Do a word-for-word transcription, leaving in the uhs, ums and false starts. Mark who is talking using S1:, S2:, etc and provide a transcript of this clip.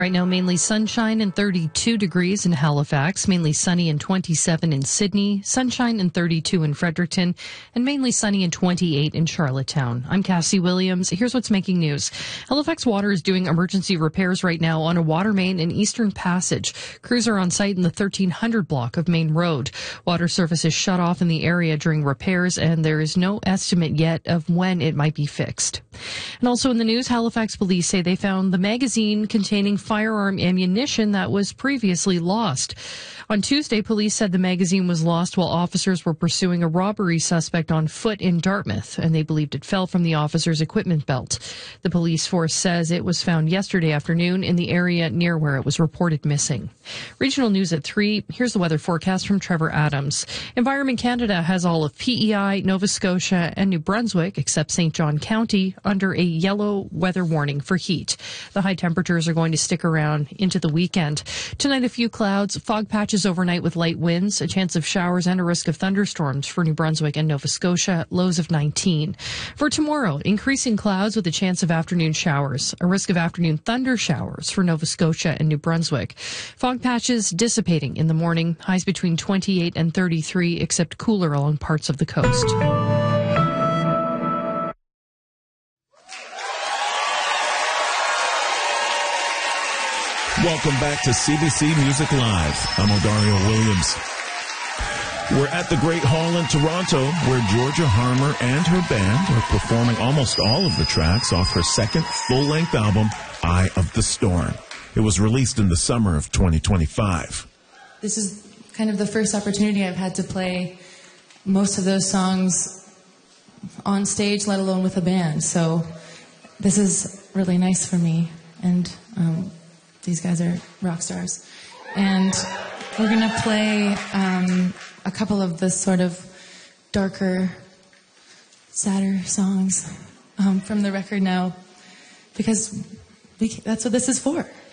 S1: Right now, mainly sunshine and thirty-two degrees in Halifax, mainly sunny and twenty-seven in Sydney, sunshine and thirty-two in Fredericton, and mainly sunny and twenty-eight in Charlottetown. I'm Cassie Williams. Here's what's making news. Halifax Water is doing emergency repairs right now on a water main in Eastern Passage. Crews are on site in the thirteen hundred block of Main Road. Water service is shut off in the area during repairs, and there is no estimate yet of when it might be fixed. And also in the news, Halifax police say they found the magazine containing firearm ammunition that was previously lost. On Tuesday, police said the magazine was lost while officers were pursuing a robbery suspect on foot in Dartmouth, and they believed it fell from the officer's equipment belt. The police force says it was found yesterday afternoon in the area near where it was reported missing. Regional news at three. Here's the weather forecast from Trevor Adams. Environment Canada has all of P E I, Nova Scotia, and New Brunswick, except Saint John County, under a yellow weather warning for heat. The high temperatures are going to stick around into the weekend. Tonight, a few clouds, fog patches overnight with light winds, a chance of showers and a risk of thunderstorms for New Brunswick and Nova Scotia, lows of nineteen. For tomorrow, increasing clouds with a chance of afternoon showers, a risk of afternoon thunder showers for Nova Scotia and New Brunswick. Fog patches dissipating in the morning, highs between twenty-eight and thirty-three, except cooler along parts of the coast.
S2: Welcome back to C B C Music Live. I'm Odario Williams. We're at the Great Hall in Toronto, where Georgia Harmer and her band are performing almost all of the tracks off her second full-length album, Eye of the Storm. It was released in the summer of twenty twenty-five.
S3: This is kind of the first opportunity I've had to play most of those songs on stage, let alone with a band. So this is really nice for me. And um, these guys are rock stars. And we're going to play um, a couple of the sort of darker, sadder songs um, from the record now, because we, that's what this is for.